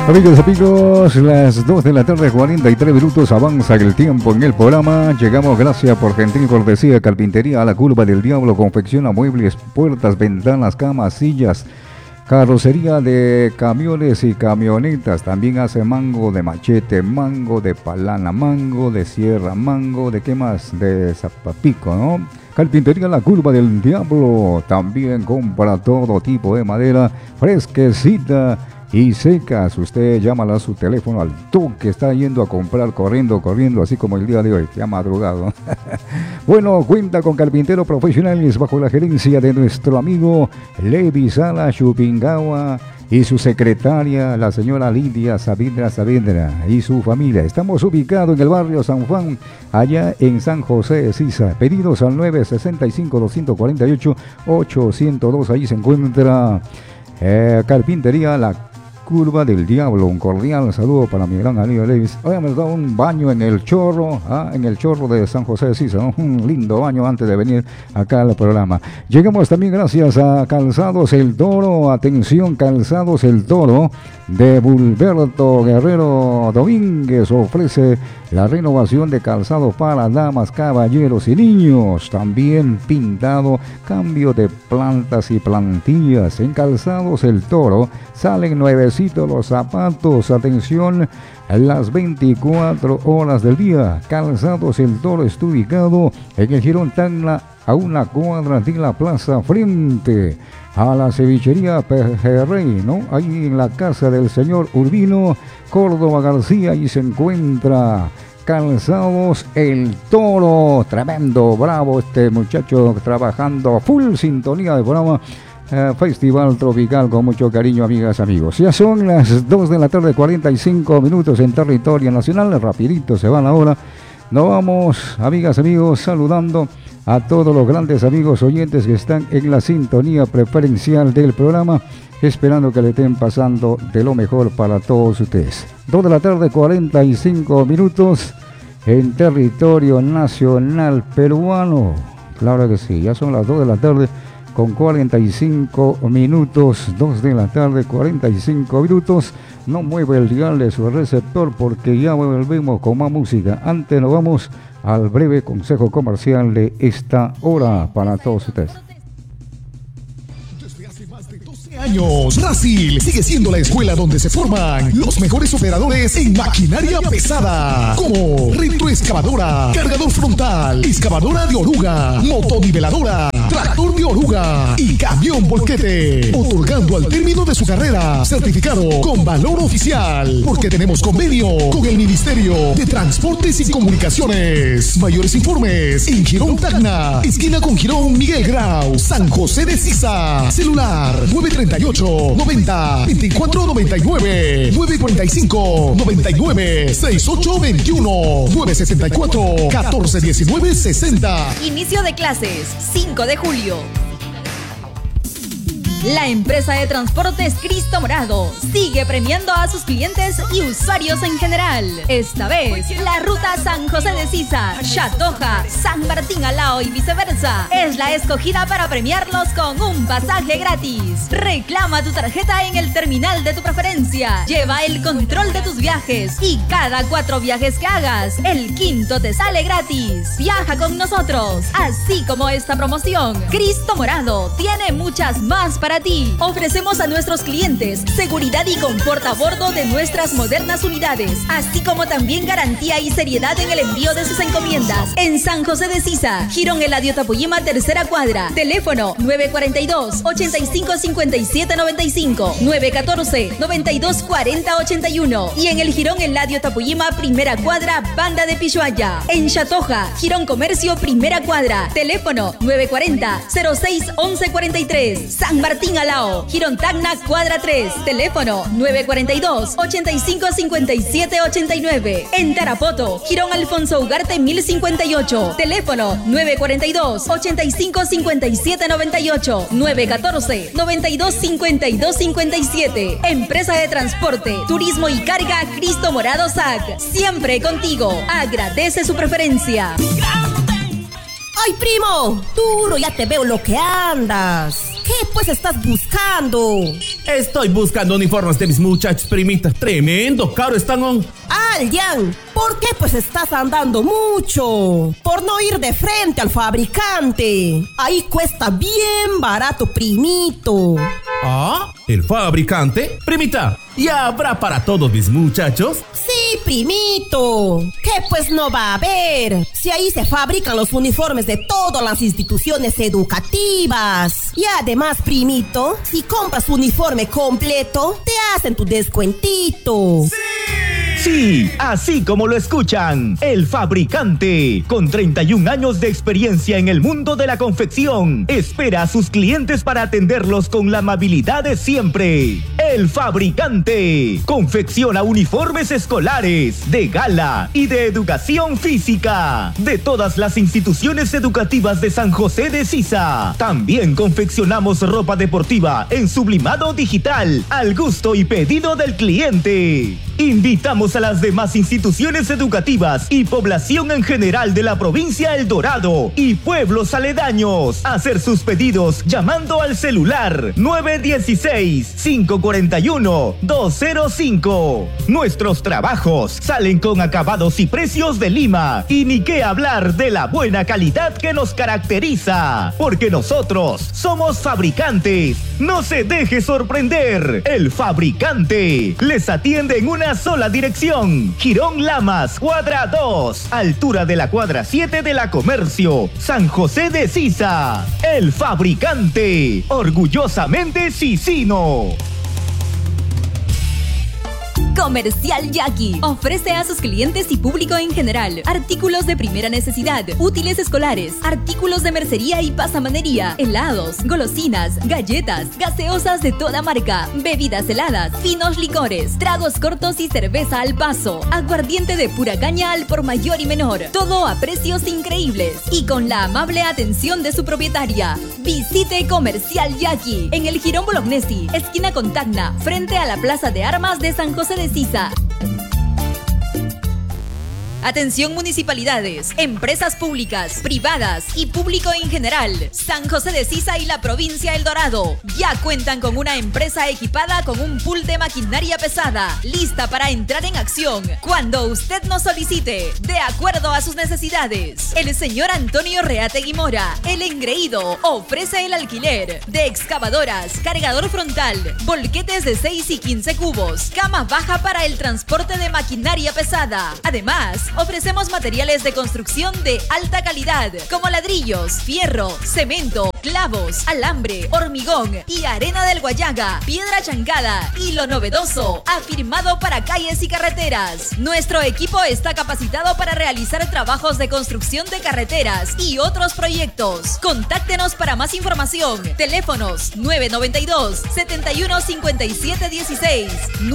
Amigos, las 2 de la tarde, 43 minutos, avanza el tiempo en el programa. Llegamos gracias por gentil cortesía. Carpintería a la Curva del Diablo, confecciona muebles, puertas, ventanas, camas, sillas, carrocería de camiones y camionetas. También hace mango de machete, mango de palana, mango de sierra, mango de ¿qué más? De zapapico, ¿no? Carpintería La Curva del Diablo. También compra todo tipo de madera fresquecita y secas. Usted llámala a su teléfono al toque, está yendo a comprar corriendo, así como el día de hoy, que ha madrugado. Bueno, cuenta con carpinteros profesionales bajo la gerencia de nuestro amigo Levi Sala Chupingawa y su secretaria, la señora Lidia Saavedra y su familia. Estamos ubicados en el barrio San Juan, allá en San José de Sisa. Pedidos al 965-248-802. Ahí se encuentra Carpintería La Curva del Diablo. Un cordial saludo para mi gran amigo Levis. Hoy hemos dado un baño en el chorro, de San José de Sisa, ¿no? Un lindo baño antes de venir acá al programa. Llegamos también gracias a Calzados El Toro. Atención, Calzados El Toro de Bulberto Guerrero Domínguez ofrece la renovación de calzado para damas, caballeros y niños. También pintado, cambio de plantas y plantillas. En Calzados El Toro salen nuevecitos los zapatos. Atención, las 24 horas del día. Calzados El Toro está ubicado en el Jirón Tacna, a una cuadra de la plaza, frente a la cevichería Pejerrey, ¿no? Ahí en la casa del señor Urbino Córdoba García, y se encuentra Calzados El Toro. Tremendo, bravo este muchacho, trabajando full sintonía de programa. Festival Tropical con mucho cariño, amigas, amigos. Ya son las 2 de la tarde, 45 minutos en territorio nacional. Rapidito se va la hora. Nos vamos, amigas, amigos, saludando a todos los grandes amigos oyentes que están en la sintonía preferencial del programa, esperando que le estén pasando de lo mejor para todos ustedes. 2 de la tarde, 45 minutos en territorio nacional peruano. Claro que sí, ya son las 2 de la tarde con 45 minutos, 2 de la tarde, 45 minutos. No mueve el dial de su receptor porque ya volvemos con más música. Antes nos vamos al breve consejo comercial de esta hora para todos ustedes. Años, Brasil sigue siendo la escuela donde se forman los mejores operadores en maquinaria pesada, como retroexcavadora, cargador frontal, excavadora de oruga, motoniveladora, tractor de oruga y camión volquete, otorgando al término de su carrera certificado con valor oficial, porque tenemos convenio con el Ministerio de Transportes y Comunicaciones. Mayores informes en Jirón Tacna, esquina con Jirón Miguel Grau, San José de Sisa. Celular 938-90-2499, 945-99-6821, 964-1419-60. Inicio de clases, 5 de julio. La empresa de transportes Cristo Morado sigue premiando a sus clientes y usuarios en general. Esta vez, la ruta San José de Sisa, Chatoja, San Martín Alao y viceversa es la escogida para premiarlos con un pasaje gratis. Reclama tu tarjeta en el terminal de tu preferencia. Lleva el control de tus viajes y cada 4 viajes que hagas, el quinto te sale gratis. Viaja con nosotros. Así como esta promoción, Cristo Morado tiene muchas más para ti. Ofrecemos a nuestros clientes seguridad y confort a bordo de nuestras modernas unidades, así como también garantía y seriedad en el envío de sus encomiendas. En San José de Sisa, Jirón Eladio Tapuyima, tercera cuadra. Teléfono 942-855795, 914-924081. Y en el Jirón Eladio Tapuyima, primera cuadra, Banda de Pishuaya. En Chatoja, Jirón Comercio, primera cuadra. Teléfono 940-061143. San Martín Alao, Jirón Tacna, cuadra 3. Teléfono 942-855789. En Tarapoto, Jirón Alfonso Ugarte 1058. Teléfono 942-855798. 914-925257. Empresa de Transporte, Turismo y Carga Cristo Morado SAC. Siempre contigo. Agradece su preferencia. ¡Ay, primo! Duro, ya te veo lo que andas. ¿Qué pues estás buscando? Estoy buscando uniformes de mis muchachos, primita. Tremendo caro están. Aljan, ¿por qué pues estás andando mucho? Por no ir de frente al fabricante. Ahí cuesta bien barato, primito. ¿Ah? ¿El fabricante? Primita, ¿ya habrá para todos mis muchachos? Sí, primito. ¿Qué pues no va a haber? Si ahí se fabrican los uniformes de todas las instituciones educativas. Y además, primito, si compras uniforme completo, te hacen tu descuentito. Sí, así como lo escuchan, El Fabricante, con 31 años de experiencia en el mundo de la confección, espera a sus clientes para atenderlos con la amabilidad de siempre. El Fabricante confecciona uniformes escolares, de gala y de educación física, de todas las instituciones educativas de San José de Sisa. También confeccionamos ropa deportiva en sublimado digital, al gusto y pedido del cliente. Invitamos a las demás instituciones educativas y población en general de la provincia El Dorado y pueblos aledaños a hacer sus pedidos llamando al celular 916-541-205. Nuestros trabajos salen con acabados y precios de Lima, y ni qué hablar de la buena calidad que nos caracteriza, porque nosotros somos fabricantes. No se deje sorprender. El Fabricante les atiende en una sola dirección: Girón Lamas, cuadra 2, altura de la cuadra 7 de la Comercio, San José de Sisa. El Fabricante, orgullosamente sisino. Comercial Jackie ofrece a sus clientes y público en general artículos de primera necesidad, útiles escolares, artículos de mercería y pasamanería, helados, golosinas, galletas, gaseosas de toda marca, bebidas heladas, finos licores, tragos cortos y cerveza al paso, aguardiente de pura caña al por mayor y menor, todo a precios increíbles y con la amable atención de su propietaria. Visite Comercial Jackie en el Jirón Bolognesi, esquina con Tacna, frente a la Plaza de Armas de San José de Sisa. Atención municipalidades, empresas públicas, privadas y público en general. San José de Sisa y la provincia El Dorado ya cuentan con una empresa equipada con un pool de maquinaria pesada, lista para entrar en acción cuando usted nos solicite, de acuerdo a sus necesidades. El señor Antonio Reategui Mora, el engreído, ofrece el alquiler de excavadoras, cargador frontal, volquetes de 6 y 15 cubos, cama baja para el transporte de maquinaria pesada. Además, ofrecemos materiales de construcción de alta calidad, como ladrillos, fierro, cemento, clavos, alambre, hormigón y arena del Guayaga, piedra chancada y lo novedoso, afirmado para calles y carreteras. Nuestro equipo está capacitado para realizar trabajos de construcción de carreteras y otros proyectos. Contáctenos para más información. Teléfonos 992 71 57 16,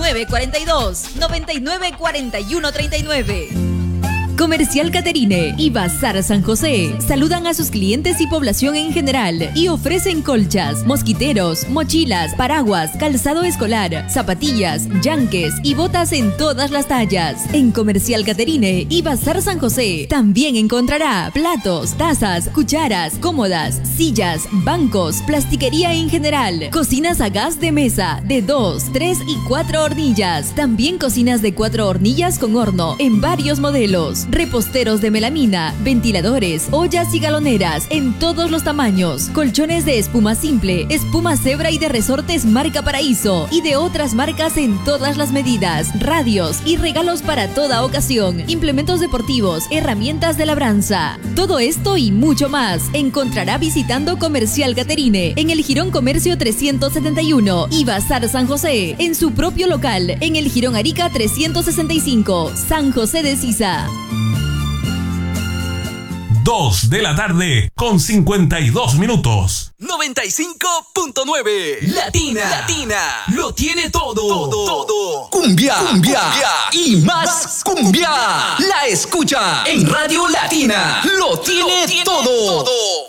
942 99 41 39. Comercial Caterine y Bazar San José saludan a sus clientes y población en general y ofrecen colchas, mosquiteros, mochilas, paraguas, calzado escolar, zapatillas, yanques y botas en todas las tallas. En Comercial Caterine y Bazar San José también encontrará platos, tazas, cucharas, cómodas, sillas, bancos, plastiquería en general, cocinas a gas de mesa de 2, 3 y 4 hornillas. También cocinas de 4 hornillas con horno en varios modelos. Reposteros de melamina, ventiladores, ollas y galoneras en todos los tamaños, colchones de espuma simple, espuma cebra y de resortes marca Paraíso y de otras marcas en todas las medidas, radios y regalos para toda ocasión, implementos deportivos, herramientas de labranza. Todo esto y mucho más encontrará visitando Comercial Caterine en el Jirón Comercio 371 y Bazar San José en su propio local en el Jirón Arica 365, San José de Sisa. 2 de la tarde con 52 minutos. 95.9 Latina. Lo tiene todo. Cumbia y más cumbia. La escucha en Radio Latina. Lo tiene todo.